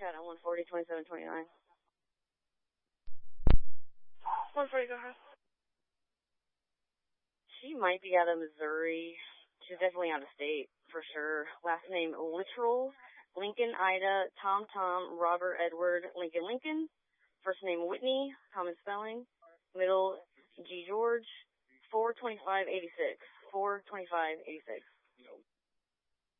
Cat on 140, 27, 29. 140, go ahead. She might be out of Missouri. She's definitely out of state, for sure. Last name, Literal. Lincoln, Ida, Tom, Robert, Edward, Lincoln, Lincoln. First name, Whitney, common spelling. Middle, G. George. 42586. 42586.